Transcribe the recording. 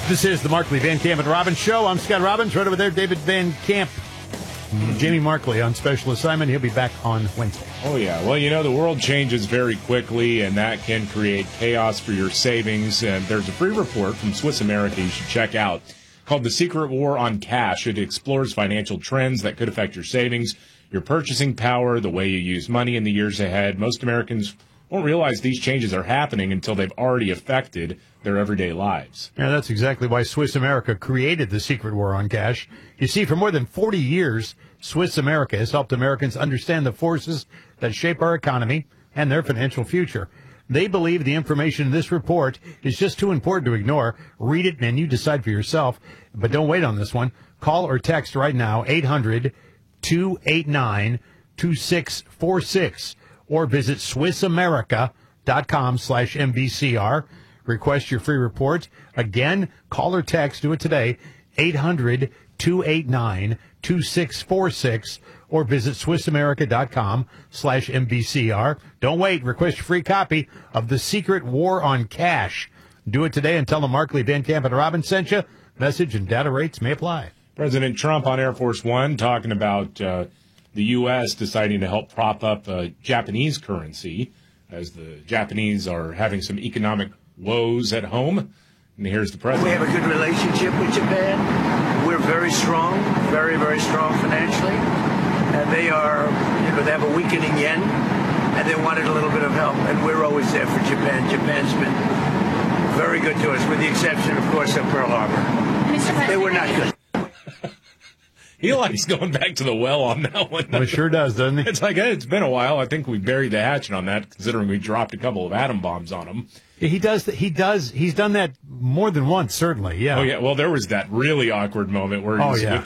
This is the Markley, Van Camp, and Robbins Show. I'm Scott Robbins. Right over there, David Van Camp. Jamie Markley on special assignment. He'll be back on Wednesday. Oh, yeah. Well, you know, the world changes very quickly, and that can create chaos for your savings. And there's a free report from Swiss America you should check out called The Secret War on Cash. It explores financial trends that could affect your savings, your purchasing power, the way you use money in the years ahead. Most Americans won't realize these changes are happening until they've already affected their everyday lives. Yeah, that's exactly why Swiss America created the Secret War on Cash. You see, for more than 40 years, Swiss America has helped Americans understand the forces that shape our economy and their financial future. They believe the information in this report is just too important to ignore. Read it and you decide for yourself. But don't wait on this one. Call or text right now, 800-289-2646, or visit SwissAmerica.com/MBCR. Request your free report. Again, call or text. Do it today, 800-289-2646, or visit SwissAmerica.com/MBCR. Don't wait. Request your free copy of The Secret War on Cash. Do it today and tell them Markley, Van Camp, and Robbins sent you. Message and data rates may apply. President Trump on Air Force One talking about the U.S. deciding to help prop up Japanese currency as the Japanese are having some economic woes at home. And here's the president. We have a good relationship with Japan. We're very strong, very, very strong financially. And they are, they have a weakening yen, and they wanted a little bit of help. And we're always there for Japan. Japan's been very good to us, with the exception, of course, of Pearl Harbor. They were not good. He likes going back to the well on that one. Well, it sure does, doesn't he? It's like, hey, it's been a while. I think we buried the hatchet on that, considering we dropped a couple of atom bombs on him. He does. He's done that more than once, certainly. Yeah. Oh, yeah. Well, there was that really awkward moment where he was with